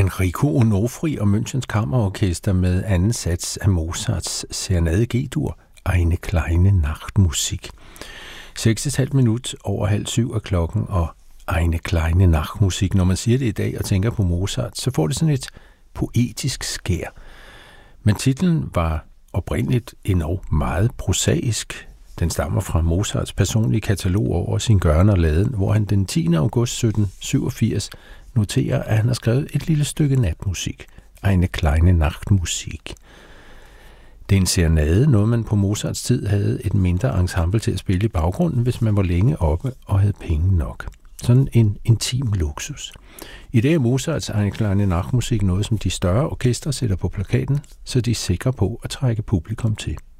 Enrico Onofri og Münchens Kammerorkester med anden sats af Mozarts Serenade G-dur, Eine kleine Nachtmusik. 6,5 minut over 6:30 er klokken, og Eine kleine Nachtmusik. Når man siger det i dag og tænker på Mozart, så får det sådan et poetisk skær. Men titlen var oprindeligt endnu meget prosaisk. Den stammer fra Mozarts personlige katalog over sin gøren og laden, hvor han den 10. august 1787 noterer, at han har skrevet et lille stykke natmusik, Eine kleine Nachtmusik. Det er en serenade, noget man på Mozarts tid havde et mindre ensemble til at spille i baggrunden, hvis man var længe oppe og havde penge nok. Sådan en intim luksus. I dag er Mozarts Eine kleine Nachtmusik noget, som de større orkestre sætter på plakaten, så de er sikre på at trække publikum til.